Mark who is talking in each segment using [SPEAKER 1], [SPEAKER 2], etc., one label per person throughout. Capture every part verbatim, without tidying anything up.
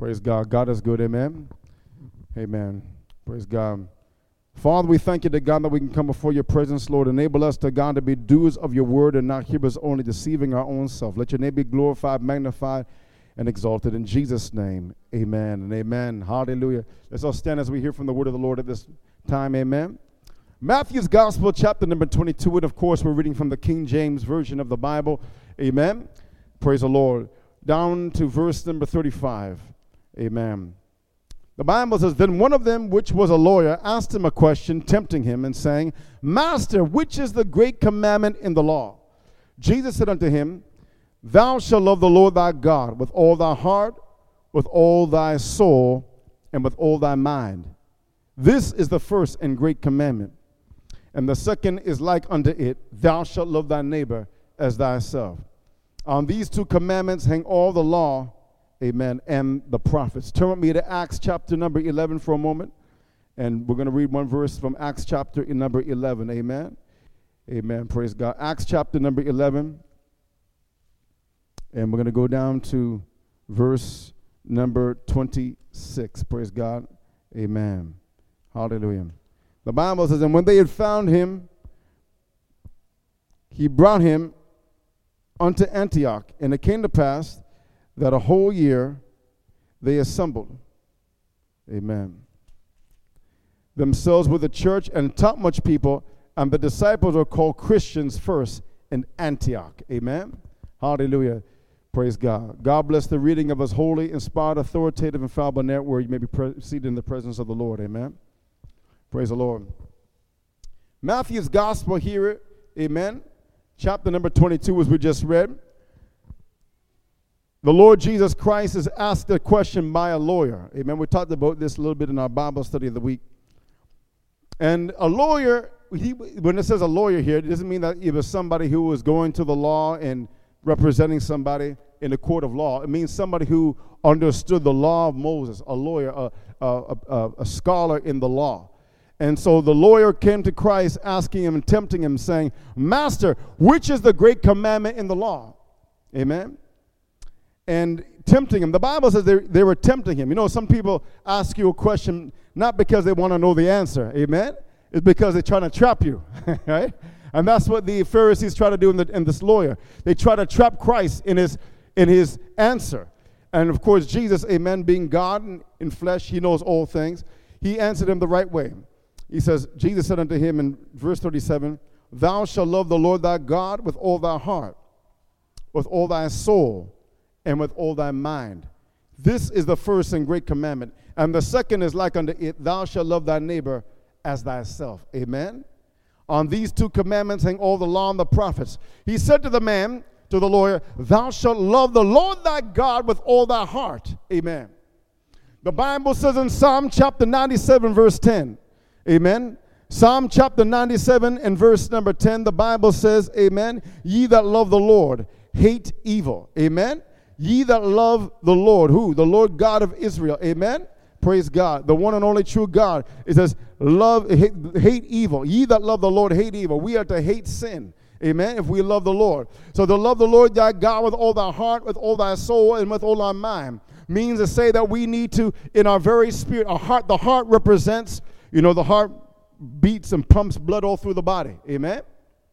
[SPEAKER 1] Praise God. God is good. Amen. Amen. Praise God. Father, we thank you to God that we can come before your presence, Lord. Enable us to God to be doers of your word and not hearers only, deceiving our own self. Let your name be glorified, magnified, and exalted. In Jesus' name, amen and amen. Hallelujah. Let's all stand as we hear from the word of the Lord at this time. Amen. Matthew's Gospel, chapter number twenty-two. And of course, we're reading from the King James Version of the Bible. Amen. Praise the Lord. Down to verse number thirty-five. Amen. The Bible says, Then one of them, which was a lawyer, asked him a question, tempting him, and saying, Master, which is the great commandment in the law? Jesus said unto him, Thou shalt love the Lord thy God with all thy heart, with all thy soul, and with all thy mind. This is the first and great commandment. And the second is like unto it, Thou shalt love thy neighbor as thyself. On these two commandments hang all the law, amen, and the prophets. Turn with me to Acts chapter number eleven for a moment. And we're going to read one verse from Acts chapter number eleven. Amen. Amen. Praise God. Acts chapter number eleven. And we're going to go down to verse number twenty-six. Praise God. Amen. Hallelujah. The Bible says, And when they had found him, he brought him unto Antioch. And it came to pass that a whole year they assembled, amen, themselves with the church and taught much people, and the disciples were called Christians first in Antioch. Amen. Hallelujah. Praise God. God bless the reading of his holy, inspired, authoritative, infallible inerrant word. You may be pre- seated in the presence of the Lord. Amen. Praise the Lord. Matthew's Gospel here, amen, chapter number twenty-two, as we just read. The Lord Jesus Christ is asked a question by a lawyer. Amen. We talked about this a little bit in our Bible study of the week. And a lawyer, he, when it says a lawyer here, it doesn't mean that it was somebody who was going to the law and representing somebody in the court of law. It means somebody who understood the law of Moses, a lawyer, a, a, a, a scholar in the law. And so the lawyer came to Christ asking him and tempting him, saying, Master, which is the great commandment in the law? Amen. And tempting him. The Bible says they, they were tempting him. You know, some people ask you a question not because they want to know the answer. Amen? It's because they're trying to trap you. Right? And that's what the Pharisees try to do in, the, in this lawyer. They try to trap Christ in his, in his answer. And of course, Jesus, amen, being God in, in flesh, he knows all things. He answered him the right way. He says, Jesus said unto him in verse thirty-seven, Thou shalt love the Lord thy God with all thy heart, with all thy soul, and with all thy mind. This is the first and great commandment. And the second is like unto it, Thou shalt love thy neighbor as thyself. Amen. On these two commandments hang all the law and the prophets. He said to the man, to the lawyer, Thou shalt love the Lord thy God with all thy heart. Amen. The Bible says in Psalm chapter ninety-seven, verse ten. Amen. Psalm chapter ninety-seven and verse number ten, the Bible says, Amen, Ye that love the Lord, hate evil. Amen. Ye that love the Lord, who? The Lord God of Israel. Amen. Praise God. The one and only true God. It says, love, hate, hate evil. Ye that love the Lord, hate evil. We are to hate sin. Amen. If we love the Lord. So to love the Lord thy God with all thy heart, with all thy soul, and with all thy mind means to say that we need to, in our very spirit, our heart, the heart represents, you know, the heart beats and pumps blood all through the body. Amen.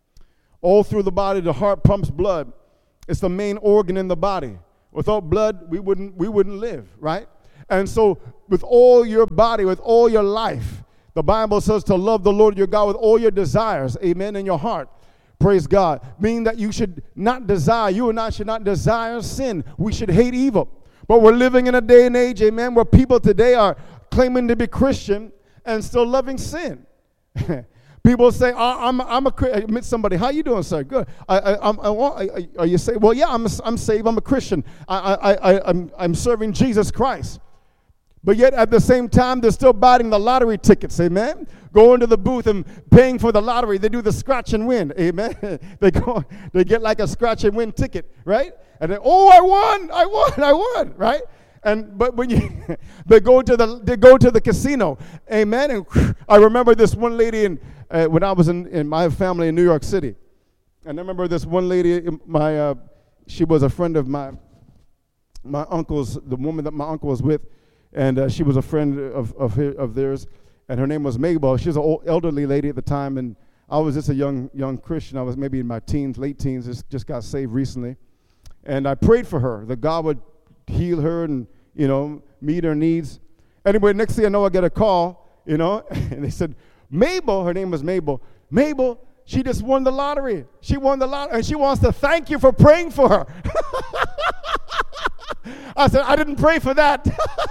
[SPEAKER 1] All through the body, the heart pumps blood. It's the main organ in the body. Without blood, we wouldn't we wouldn't live, right? And so with all your body, with all your life, the Bible says to love the Lord your God with all your desires, amen, in your heart. Praise God. Meaning that you should not desire, you and I should not desire sin. We should hate evil. But we're living in a day and age, amen, where people today are claiming to be Christian and still loving sin. People say, I, I'm, I'm a Christian. I meet somebody, how you doing, sir? Good. I, I, I'm, I want, I, are you saved? Well, yeah, I'm, I'm saved. I'm a Christian. I, I, I, I'm, I'm serving Jesus Christ. But yet at the same time, they're still buying the lottery tickets, amen? Going to the booth and paying for the lottery. They do the scratch and win, amen? They go, they get like a scratch and win ticket, right? And then, oh, I won, I won, I won, right? And but when you they go to the they go to the casino, amen. And I remember this one lady in uh, when I was in, in my family in New York City, and I remember this one lady, my uh, she was a friend of my my uncle's, the woman that my uncle was with, and uh, she was a friend of of, her, of theirs, and her name was Mabel. She was an old, elderly lady at the time, and I was just a young young Christian. I was maybe in my teens, late teens, just, just got saved recently. And I prayed for her, that God would heal her and, you know, meet her needs. Anyway, next thing I know, I get a call, you know, and they said, Mabel, her name was Mabel, Mabel, she just won the lottery. She won the lottery, and she wants to thank you for praying for her. I said, I didn't pray for that.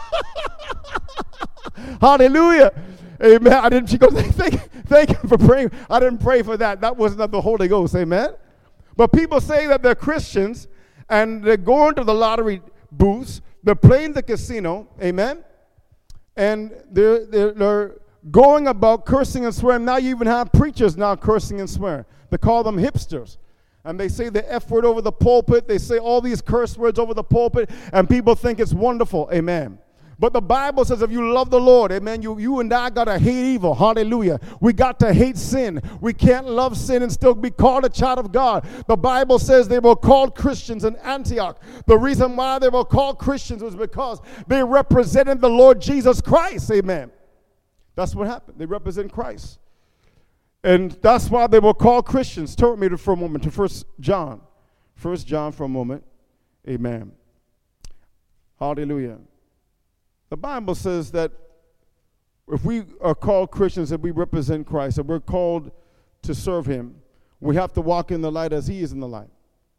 [SPEAKER 1] Hallelujah. Amen. I didn't. She goes, thank, thank you for praying. I didn't pray for that. That wasn't of the Holy Ghost. Amen. But people say that they're Christians, and they're going to the lottery booths. They're playing the casino. Amen. And they're, they're, they're going about cursing and swearing. Now you even have preachers now cursing and swearing. They call them hipsters. And they say the F word over the pulpit. They say all these curse words over the pulpit, and people think it's wonderful. Amen. But the Bible says if you love the Lord, amen, you, you and I got to hate evil. Hallelujah. We got to hate sin. We can't love sin and still be called a child of God. The Bible says they were called Christians in Antioch. The reason why they were called Christians was because they represented the Lord Jesus Christ. Amen. That's what happened. They represent Christ. And that's why they were called Christians. Turn with me for a moment to First John. First John for a moment. Amen. Hallelujah. The Bible says that if we are called Christians, that we represent Christ, and we're called to serve him, we have to walk in the light as he is in the light.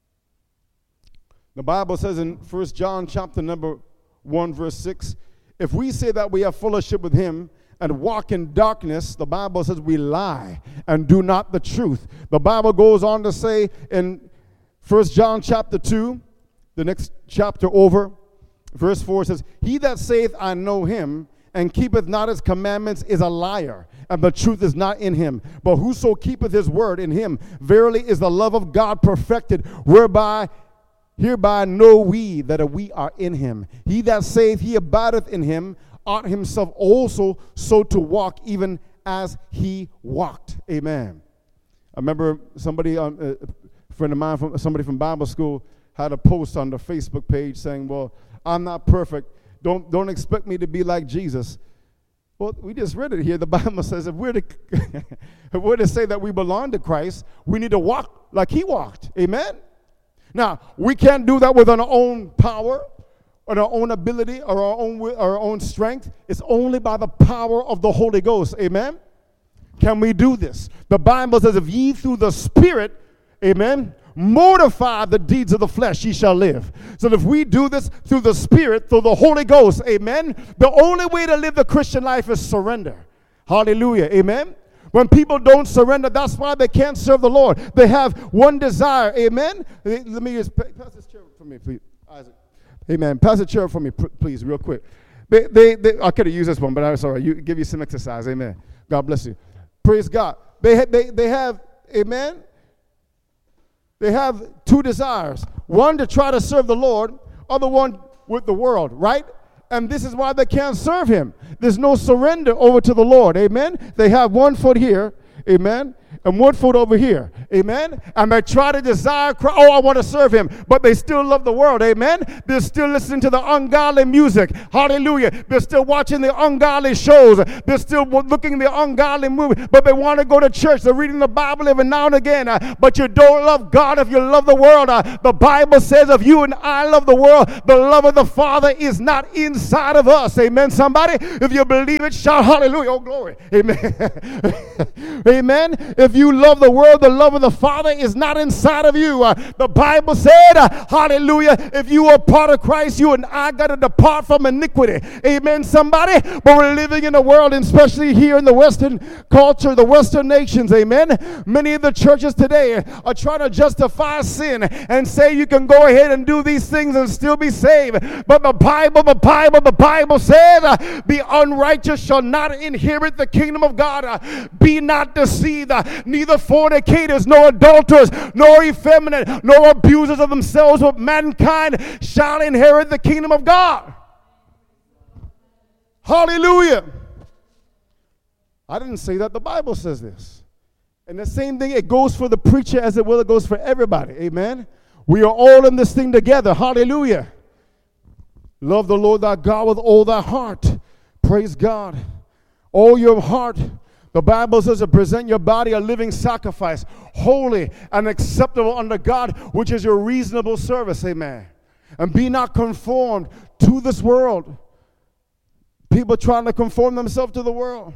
[SPEAKER 1] The Bible says in First John chapter number one, verse six, if we say that we have fellowship with him and walk in darkness, the Bible says we lie and do not the truth. The Bible goes on to say in First John chapter two, the next chapter over, verse four says, he that saith, I know him, and keepeth not his commandments is a liar, and the truth is not in him. But whoso keepeth his word in him, verily is the love of God perfected, whereby hereby know we that we are in him. He that saith he abideth in him, ought himself also so to walk, even as he walked. Amen. I remember somebody, um, a friend of mine, from somebody from Bible school, had a post on the Facebook page saying, well, I'm not perfect. Don't, don't expect me to be like Jesus. Well, we just read it here. The Bible says if we're to, if we're to say that we belong to Christ, we need to walk like he walked. Amen? Now, we can't do that with our own power or our own ability or our own, our own strength. It's only by the power of the Holy Ghost. Amen? Can we do this? The Bible says if ye through the Spirit, amen, mortify the deeds of the flesh, ye shall live. So if we do this through the Spirit, through the Holy Ghost, amen, the only way to live the Christian life is surrender. Hallelujah, amen. When people don't surrender, that's why they can't serve the Lord. They have one desire, amen. Let me just pass this chair for me, please, Isaac. Amen. Pass the chair for me, please, real quick. They, they, they, I could have used this one, but I'm sorry. You give you some exercise, amen. God bless you. Praise God. They, ha- they, they have, amen. They have two desires. One to try to serve the Lord, other one with the world, right? And this is why they can't serve him. There's no surrender over to the Lord, amen? They have one foot here, amen, and one foot over here, amen? And they try to desire, oh, I want to serve him, but they still love the world, amen? They're still listening to the ungodly music, hallelujah. They're still watching the ungodly shows. They're still looking at the ungodly movie, but they want to go to church. They're reading the Bible every now and again, uh, but you don't love God if you love the world. Uh, the Bible says if you and I love the world, the love of the Father is not inside of us, amen, somebody? If you believe it, shout hallelujah, oh glory, amen. Amen. If you love the world, the love of the Father is not inside of you. Uh, the Bible said, uh, hallelujah, if you are part of Christ, you and I got to depart from iniquity. Amen, somebody? But we're living in a world, and especially here in the Western culture, the Western nations, amen? Many of the churches today are trying to justify sin and say you can go ahead and do these things and still be saved. But the Bible, the Bible, the Bible says, uh, the unrighteous shall not inherit the kingdom of God. Uh, be not deceived. Uh, neither fornicators, nor adulterers, nor effeminate, nor abusers of themselves with mankind shall inherit the kingdom of God. Hallelujah. I didn't say that. The Bible says this. And the same thing, it goes for the preacher as it will, it goes for everybody. Amen. We are all in this thing together. Hallelujah. Love the Lord thy God with all thy heart. Praise God. All your heart. The Bible says to present your body a living sacrifice, holy and acceptable unto God, which is your reasonable service. Amen. And be not conformed to this world. People trying to conform themselves to the world.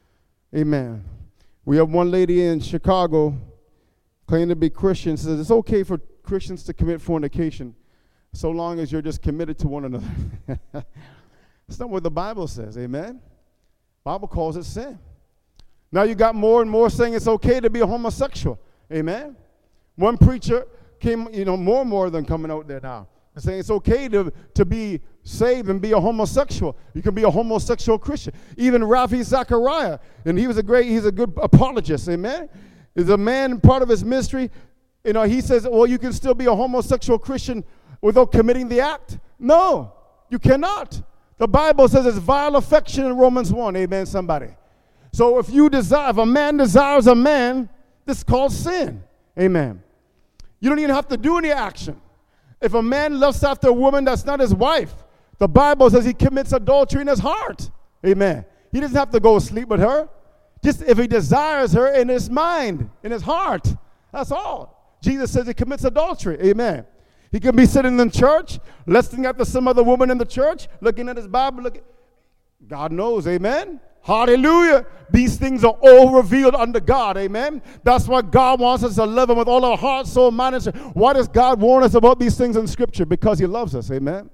[SPEAKER 1] Amen. We have one lady in Chicago claiming to be Christian, says it's okay for Christians to commit fornication so long as you're just committed to one another. That's not what the Bible says. Amen. The Bible calls it sin. Now you got more and more saying it's okay to be a homosexual. Amen. One preacher came, you know, more and more of them coming out there now, saying it's okay to, to be saved and be a homosexual. You can be a homosexual Christian. Even Ravi Zachariah, and he was a great, he's a good apologist. Amen. Is a man, part of his ministry, you know, he says, well, you can still be a homosexual Christian without committing the act. No, you cannot. The Bible says it's vile affection in Romans one. Amen, somebody. So if you desire, if a man desires a man, this is called sin. Amen. You don't even have to do any action. If a man lusts after a woman that's not his wife, the Bible says he commits adultery in his heart. Amen. He doesn't have to go sleep with her. Just if he desires her in his mind, in his heart. That's all. Jesus says he commits adultery. Amen. He can be sitting in church, lusting after some other woman in the church, looking at his Bible. Looking. God knows. Amen. Hallelujah. These things are all revealed unto God. Amen. That's why God wants us to love him with all our heart, soul, mind, and strength. Why does God warn us about these things in Scripture? Because he loves us. Amen.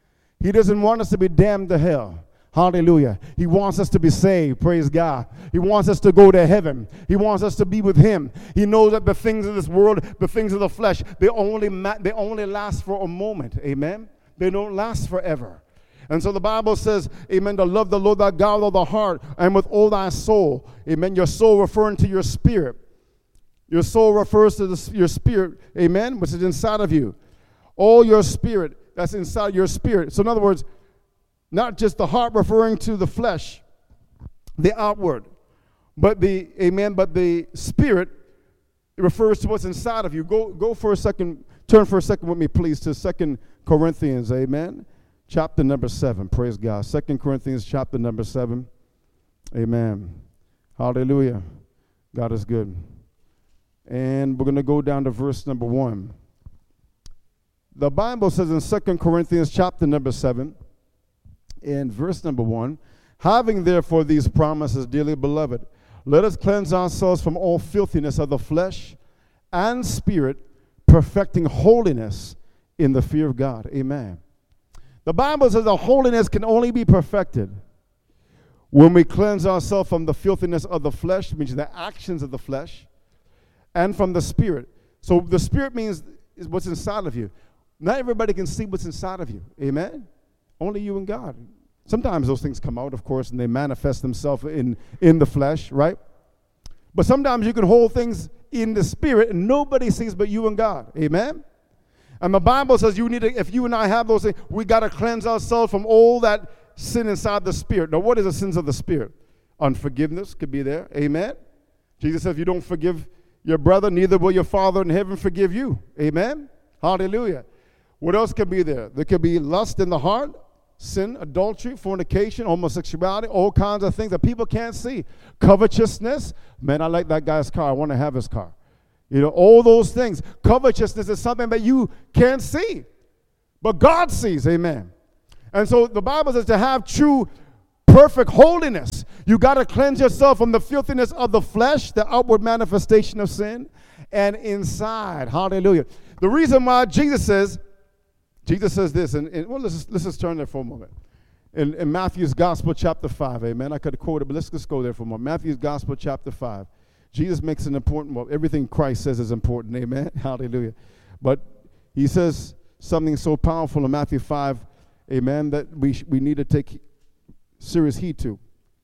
[SPEAKER 1] He doesn't want us to be damned to hell. Hallelujah. He wants us to be saved. Praise God. He wants us to go to heaven. He wants us to be with him. He knows that the things of this world, the things of the flesh, they only, ma- they only last for a moment. Amen. They don't last forever. And so the Bible says, amen, to love the Lord thy God with all the heart and with all thy soul. Amen. Your soul referring to your spirit. Your soul refers to the, your spirit, amen, which is inside of you. All your spirit, that's inside your spirit. So in other words, not just the heart referring to the flesh, the outward, but the, amen, but the spirit refers to what's inside of you. Go, go for a second, turn for a second with me, please, to Second Corinthians, amen. Chapter number seven, praise God. Second Corinthians chapter number seven. Amen. Hallelujah. God is good. And we're going to go down to verse number one. The Bible says in Second Corinthians chapter number seven, in verse number one, having therefore these promises, dearly beloved, let us cleanse ourselves from all filthiness of the flesh and spirit, perfecting holiness in the fear of God. Amen. The Bible says that holiness can only be perfected when we cleanse ourselves from the filthiness of the flesh, which means the actions of the flesh, and from the spirit. So the spirit means is what's inside of you. Not everybody can see what's inside of you. Amen? Only you and God. Sometimes those things come out, of course, and they manifest themselves in, in the flesh, right? But sometimes you can hold things in the spirit and nobody sees but you and God. Amen? And the Bible says you need to, if you and I have those things, we got to cleanse ourselves from all that sin inside the spirit. Now, what is the sins of the spirit? Unforgiveness could be there. Amen? Jesus said, if you don't forgive your brother, neither will your Father in heaven forgive you. Amen? Hallelujah. What else could be there? There could be lust in the heart, sin, adultery, fornication, homosexuality, all kinds of things that people can't see. Covetousness. Man, I like that guy's car. I want to have his car. You know, all those things. Covetousness is something that you can't see, but God sees. Amen. And so the Bible says to have true, perfect holiness, you got to cleanse yourself from the filthiness of the flesh, the outward manifestation of sin, and inside. Hallelujah. The reason why Jesus says, Jesus says this, and, and well, let's just, let's just turn there for a moment. In, in Matthew's Gospel, chapter five, amen. I could quote it, but let's just go there for a moment. Matthew's Gospel, chapter five. Jesus makes an important, well, everything Christ says is important, amen. Hallelujah. But he says something so powerful in Matthew five, amen, that we sh- we need to take serious heed to.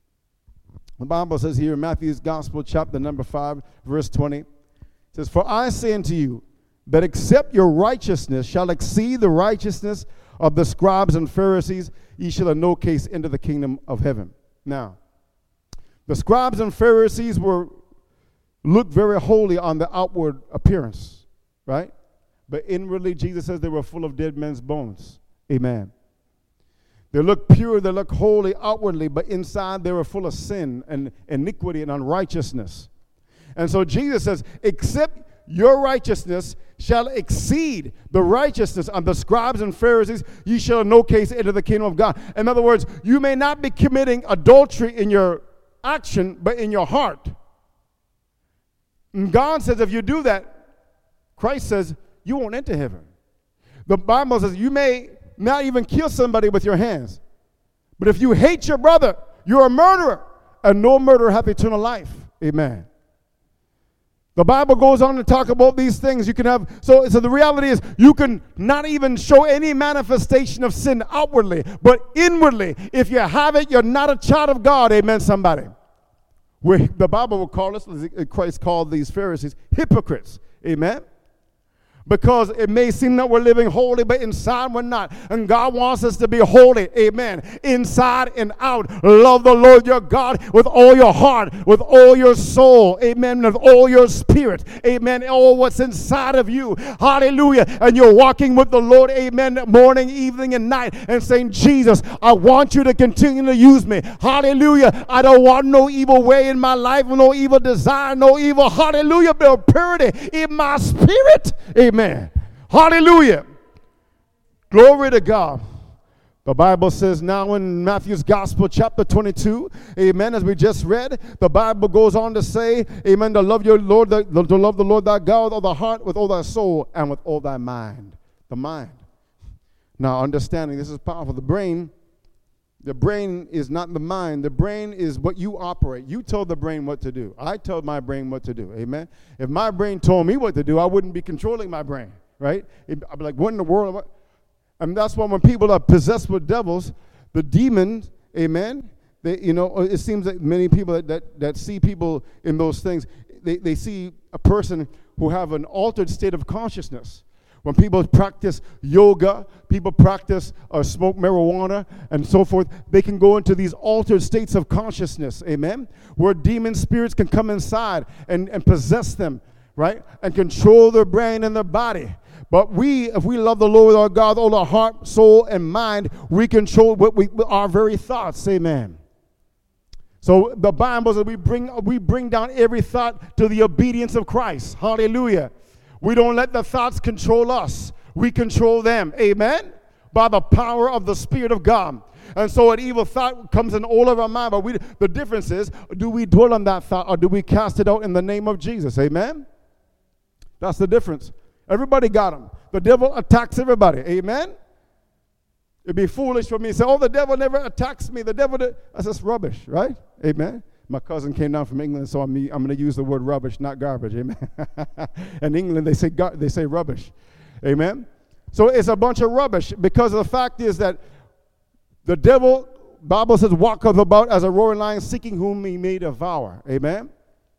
[SPEAKER 1] The Bible says here in Matthew's Gospel, chapter number five, verse twenty, it says, for I say unto you, that except your righteousness shall exceed the righteousness of the scribes and Pharisees, ye shall in no case enter the kingdom of heaven. Now, the scribes and Pharisees were looked very holy on the outward appearance, right? But inwardly, Jesus says they were full of dead men's bones. Amen. They look pure, they look holy outwardly, but inside they were full of sin and iniquity and unrighteousness. And so Jesus says, except your righteousness shall exceed the righteousness of the scribes and Pharisees, ye shall in no case enter the kingdom of God. In other words, you may not be committing adultery in your action, but in your heart. And God says if you do that, Christ says you won't enter heaven. The Bible says you may not even kill somebody with your hands, but if you hate your brother, you're a murderer, and no murderer hath eternal life. Amen. The Bible goes on to talk about these things. You can have, so, so the reality is you can not even show any manifestation of sin outwardly, but inwardly, if you have it, you're not a child of God. Amen, somebody. Where the Bible will call us, Christ called these Pharisees, hypocrites. Amen. Because it may seem that we're living holy, but inside we're not. And God wants us to be holy. Amen. Inside and out. Love the Lord your God with all your heart, with all your soul. Amen. With all your spirit. Amen. All what's inside of you. Hallelujah. And you're walking with the Lord. Amen. Morning, evening, and night. And saying, Jesus, I want you to continue to use me. Hallelujah. I don't want no evil way in my life, no evil desire, no evil. Hallelujah. But purity in my spirit. Amen. Amen. Hallelujah. Glory to God. The Bible says now in Matthew's Gospel, chapter twenty-two, amen, as we just read, the Bible goes on to say, amen, to love your Lord, to love the Lord thy God with all thy heart, with all thy soul, and with all thy mind. The mind. Now, understanding, this is powerful. The brain, the brain is not the mind. The brain is what you operate. You tell the brain what to do. I tell my brain what to do. Amen. If my brain told me what to do, I wouldn't be controlling my brain, right? I'd be like, what in the world? And that's why when people are possessed with devils, the demons, amen, they, you know, it seems that many people that, that, that see people in those things, they, they see a person who have an altered state of consciousness. When people practice yoga, people practice or smoke marijuana and so forth, they can go into these altered states of consciousness, amen, where demon spirits can come inside and, and possess them, right, and control their brain and their body. But we, if we love the Lord our God, all our heart, soul, and mind, we control what we, our very thoughts, amen. So the Bible says we bring, we bring down every thought to the obedience of Christ, hallelujah. We don't let the thoughts control us. We control them. Amen? By the power of the Spirit of God. And so an evil thought comes in all of our mind. But we, the difference is, do we dwell on that thought or do we cast it out in the name of Jesus? Amen? That's the difference. Everybody got them. The devil attacks everybody. Amen? It'd be foolish for me to say, oh, the devil never attacks me. The devil, did. That's just rubbish, right? Amen? My cousin came down from England, so I'm, I'm going to use the word rubbish, not garbage. Amen. In England, they say gar- they say rubbish. Amen. So it's a bunch of rubbish because the fact is that the devil, Bible says, walketh about as a roaring lion, seeking whom he may devour. Amen.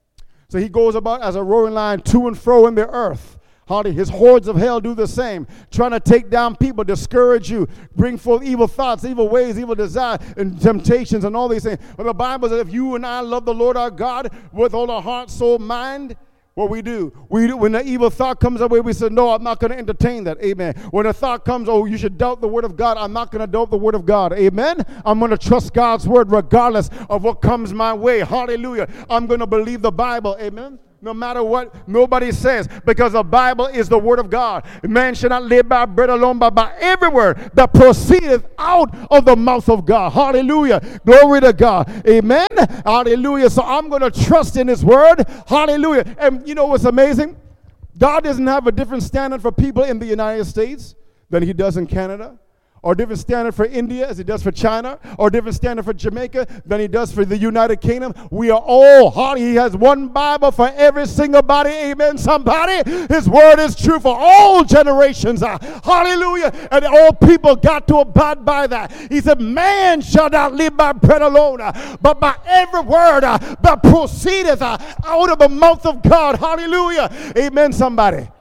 [SPEAKER 1] So he goes about as a roaring lion to and fro in the earth. His hordes of hell do the same, trying to take down people, discourage you, bring forth evil thoughts, evil ways, evil desires, and temptations, and all these things. But the Bible says if you and I love the Lord our God with all our heart, soul, mind, what we do, we do, when the evil thought comes our way, we say, no, I'm not going to entertain that. Amen. When a thought comes, oh, you should doubt the word of God, I'm not going to doubt the word of God. Amen. I'm going to trust God's word regardless of what comes my way. Hallelujah. I'm going to believe the Bible. Amen. No matter what nobody says, because the Bible is the word of God. Man shall not live by bread alone, but by every word that proceedeth out of the mouth of God. Hallelujah. Glory to God. Amen. Hallelujah. So I'm going to trust in his word. Hallelujah. And you know what's amazing? God doesn't have a different standard for people in the United States than he does in Canada, or different standard for India as he does for China, or different standard for Jamaica than he does for the United Kingdom. We are all, he has one Bible for every single body. Amen, somebody. His word is true for all generations. Hallelujah. And all people got to abide by that. He said, man shall not live by bread alone, but by every word that proceedeth out of the mouth of God. Hallelujah. Amen, somebody.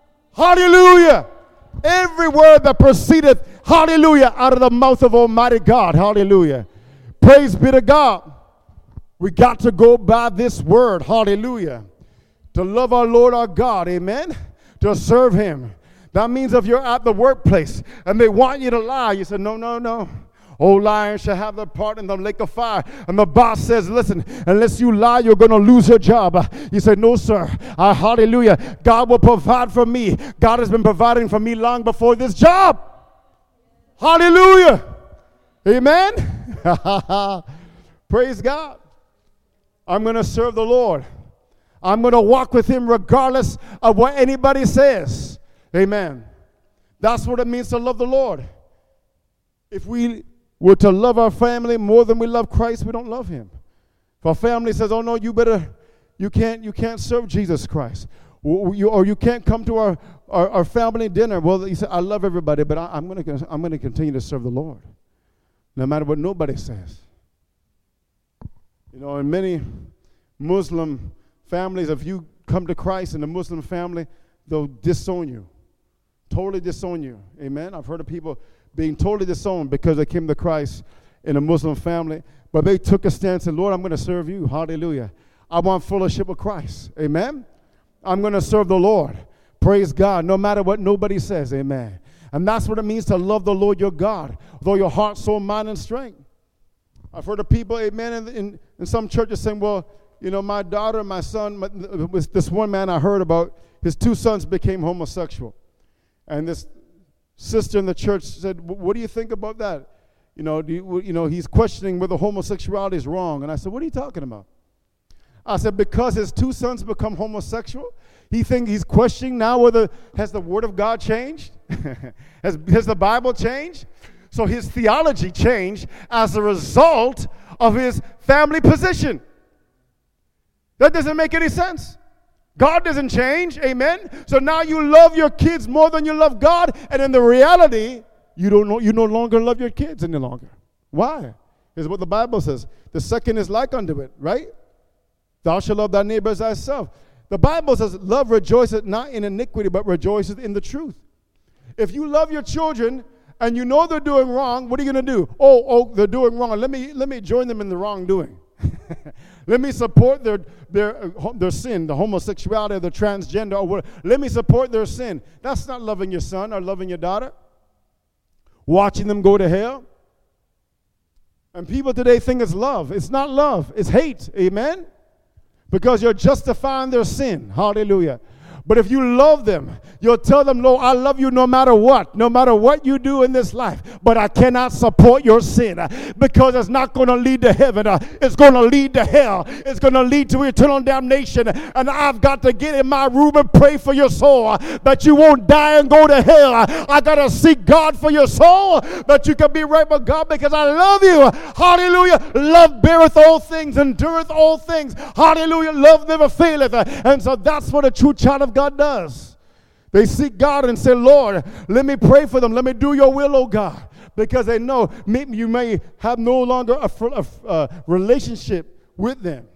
[SPEAKER 1] Hallelujah. Every word that proceedeth, hallelujah, out of the mouth of Almighty God. Hallelujah. Praise be to God. We got to go by this word. Hallelujah. To love our Lord our God. Amen. To serve him. That means if you're at the workplace and they want you to lie, you say, no, no, no. Old lions shall have their part in the lake of fire. And the boss says, listen, unless you lie, you're going to lose your job. You say, no, sir. Uh, hallelujah. God will provide for me. God has been providing for me long before this job. Hallelujah. Amen. Praise God. I'm going to serve the Lord. I'm going to walk with him regardless of what anybody says. Amen. That's what it means to love the Lord. If we were to love our family more than we love Christ, we don't love him. If our family says, oh no, you better, you can't, you can't serve Jesus Christ. Or you, or you can't come to our, our, our family dinner. Well, you say, I love everybody, but I, I'm going to I'm going to continue to serve the Lord, no matter what nobody says. You know, in many Muslim families, if you come to Christ in a Muslim family, they'll disown you, totally disown you. Amen. I've heard of people being totally disowned because they came to Christ in a Muslim family, but they took a stance and, Lord, I'm going to serve you. Hallelujah. I want fellowship with Christ. Amen. I'm going to serve the Lord. Praise God, no matter what nobody says. Amen. And that's what it means to love the Lord your God with all your heart, soul, mind, and strength. I've heard of people, amen, in, in, in some churches saying, well, you know, my daughter, my son, my, was this one man I heard about, his two sons became homosexual. And this sister in the church said, what do you think about that? You know, do you, you know, he's questioning whether homosexuality is wrong. And I said, what are you talking about? I said, because his two sons become homosexual, he thinks he's questioning now whether, has the Word of God changed? has, has the Bible changed? So his theology changed as a result of his family position. That doesn't make any sense. God doesn't change, amen? So now you love your kids more than you love God, and in the reality, you don't know, you no longer love your kids any longer. Why? Is what the Bible says. The second is like unto it, right? Thou shalt love thy neighbor as thyself. The Bible says, love rejoiceth not in iniquity, but rejoiceth in the truth. If you love your children and you know they're doing wrong, what are you going to do? Oh, oh, they're doing wrong. Let me let me join them in the wrongdoing. Let me support their their their sin, the homosexuality, or the transgender, or whatever. Let me support their sin. That's not loving your son or loving your daughter. Watching them go to hell. And people today think it's love. It's not love. It's hate. Amen? Because you're justifying their sin. Hallelujah. But if you love them, you'll tell them, Lord, I love you no matter what, no matter what you do in this life. But I cannot support your sin uh, because it's not going to lead to heaven. Uh, it's going to lead to hell. It's going to lead to eternal damnation. And I've got to get in my room and pray for your soul uh, that you won't die and go to hell. Uh, I got to seek God for your soul that you can be right with God because I love you. Hallelujah. Love beareth all things, endureth all things. Hallelujah. Love never faileth. Uh, and so that's what a true child of God does. They seek God and say, Lord, let me pray for them. Let me do your will, oh God. Because they know you may have no longer a, a, a relationship with them.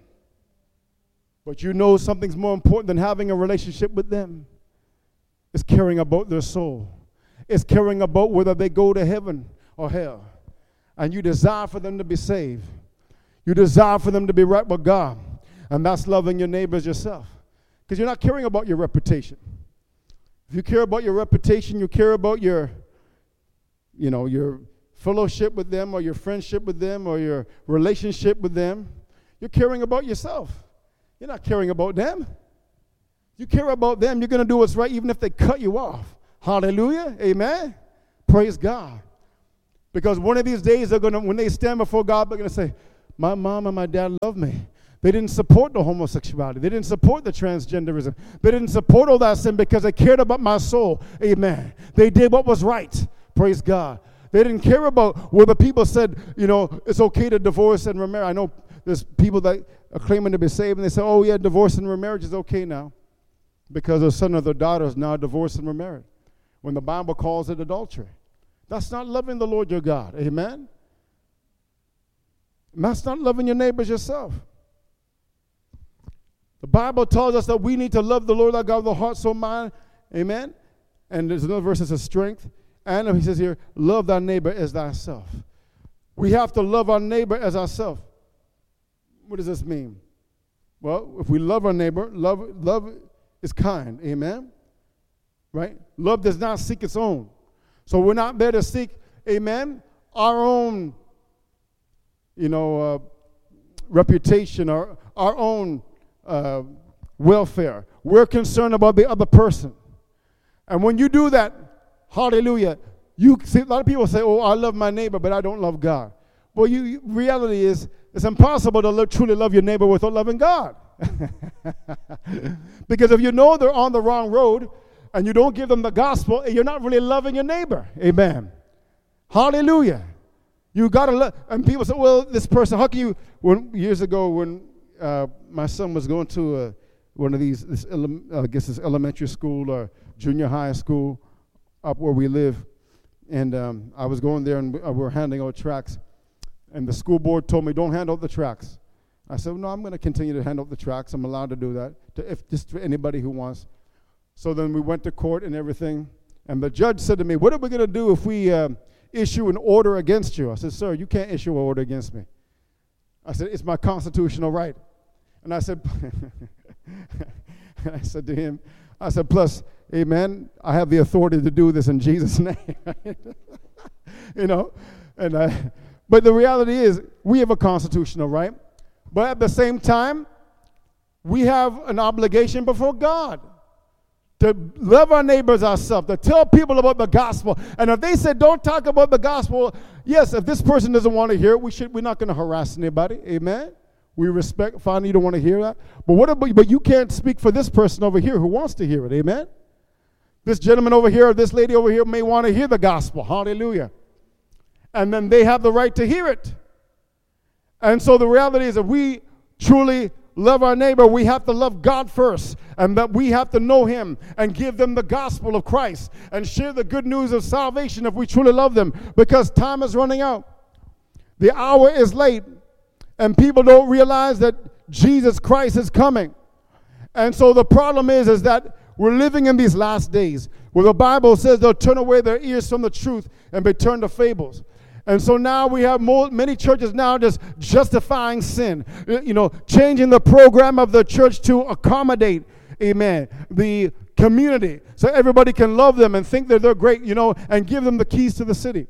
[SPEAKER 1] But you know something's more important than having a relationship with them. It's caring about their soul. It's caring about whether they go to heaven or hell. And you desire for them to be saved. You desire for them to be right with God. And that's loving your neighbors yourself. Because you're not caring about your reputation. If you care about your reputation, you care about your, you know, your fellowship with them or your friendship with them or your relationship with them, you're caring about yourself. You're not caring about them. You care about them, you're going to do what's right even if they cut you off. Hallelujah. Amen. Praise God. Because one of these days, they're going to, when they stand before God, they're going to say, my mom and my dad love me. They didn't support the homosexuality. They didn't support the transgenderism. They didn't support all that sin because they cared about my soul. Amen. They did what was right. Praise God. They didn't care about whether people said, you know, it's okay to divorce and remarry. I know there's people that are claiming to be saved, and they say, oh, yeah, divorce and remarriage is okay now because their son or their daughter is now divorced and remarried when the Bible calls it adultery. That's not loving the Lord your God. Amen. And that's not loving your neighbors yourself. The Bible tells us that we need to love the Lord our God with our heart, soul, mind. Amen. And there's another verse that says strength. And he says here, love thy neighbor as thyself. We have to love our neighbor as ourselves. What does this mean? Well, if we love our neighbor, love, love is kind. Amen. Right? Love does not seek its own. So we're not there to seek, amen, our own, you know, uh, reputation, or our own uh, welfare. We're concerned about the other person. And when you do that, hallelujah, you see, a lot of people say, oh, I love my neighbor, but I don't love God. Well, you, you reality is, it's impossible to lo- truly love your neighbor without loving God. Because if you know they're on the wrong road and you don't give them the gospel, you're not really loving your neighbor. Amen. Hallelujah. You got to love. And people say, well, this person, how can you, when, years ago when uh, my son was going to uh, one of these, this ele- uh, I guess it's elementary school or junior high school up where we live, and um, I was going there and we were handing out tracts, and the school board told me, don't hand out the tracts. I said, no, I'm going to continue to hand out the tracts. I'm allowed to do that, to, if just for anybody who wants. So then we went to court and everything, and the judge said to me, what are we going to do if we uh, issue an order against you? I said, sir, you can't issue an order against me. I said, it's my constitutional right. And I said, I said to him, I said, plus, amen, I have the authority to do this in Jesus' name. You know, and I, but the reality is, we have a constitutional right. But at the same time, we have an obligation before God to love our neighbors ourselves, to tell people about the gospel. And if they said, don't talk about the gospel, yes, if this person doesn't want to hear it, we should, we're not going to harass anybody. Amen? We respect, fine, you don't want to hear that. But what about, but you can't speak for this person over here who wants to hear it. Amen? This gentleman over here or this lady over here may want to hear the gospel. Hallelujah. And then they have the right to hear it. And so the reality is, if we truly love our neighbor, we have to love God first, and that we have to know him and give them the gospel of Christ and share the good news of salvation if we truly love them, because time is running out. The hour is late, and people don't realize that Jesus Christ is coming. And so the problem is, is that we're living in these last days where the Bible says they'll turn away their ears from the truth and be turned to fables. And so now we have more, many churches now just justifying sin, you know, changing the program of the church to accommodate, amen, the community, so everybody can love them and think that they're great, you know, and give them the keys to the city.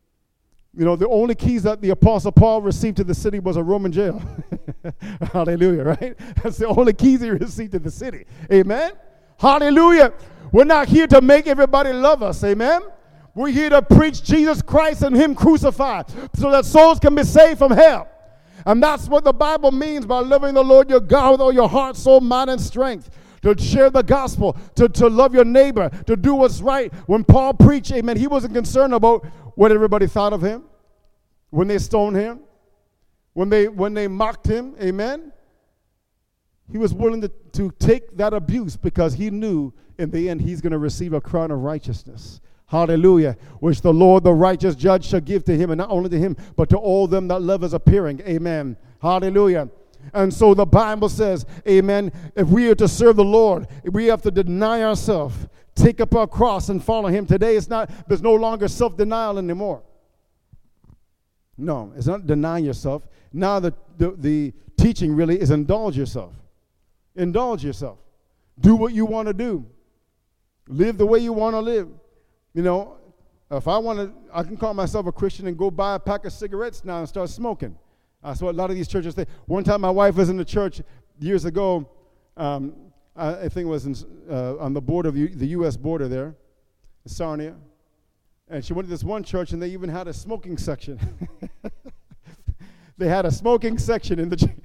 [SPEAKER 1] You know, the only keys that the Apostle Paul received to the city was a Roman jail. Hallelujah, right? That's the only keys he received to the city. Amen? Hallelujah. We're not here to make everybody love us. Amen? We're here to preach Jesus Christ and him crucified so that souls can be saved from hell. And that's what the Bible means by loving the Lord your God with all your heart, soul, mind, and strength. To share the gospel, to, to love your neighbor, to do what's right. When Paul preached, amen, he wasn't concerned about what everybody thought of him, when they stoned him, when they when they mocked him, amen. He was willing to, to take that abuse because he knew in the end he's going to receive a crown of righteousness. Hallelujah. Which the Lord, the righteous judge, shall give to him, and not only to him, but to all them that love is appearing. Amen. Hallelujah. And so the Bible says, amen, if we are to serve the Lord, we have to deny ourselves, take up our cross, and follow him. Today, it's not, there's no longer self-denial anymore. No, it's not denying yourself. Now the, the, the teaching really is indulge yourself. Indulge yourself. Do what you want to do. Live the way you want to live. You know, if I want to, I can call myself a Christian and go buy a pack of cigarettes now and start smoking. That's what a lot of these churches say. One time my wife was in the church years ago. Um, I, I think it was in, uh, on the border of the, the U S border there, Sarnia. And she went to this one church, and they even had a smoking section. They had a smoking section in the church.